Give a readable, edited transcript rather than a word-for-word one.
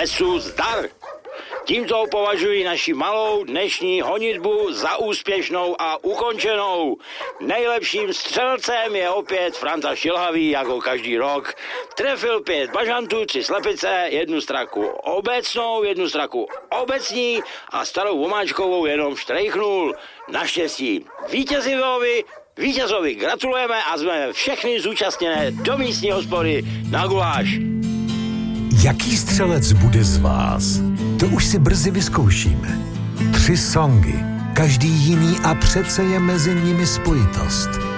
lesu zdar. Tímto považuji naši malou dnešní honitbu za úspěšnou a ukončenou. Nejlepším střelcem je opět Franta Šilhavý, jako každý rok. Trefil 5 bažantů, 3 slepice, 1 straku obecnou, 1 straku obecní a starou vomáčkovou jenom štrejchnul. Naštěstí vítězovi gratulujeme a jsme všechny zúčastněné do místní hospody na guláš. Jaký střelec bude z vás? To už si brzy vyzkoušíme. 3 songy, každý jiný a přece je mezi nimi spojitost.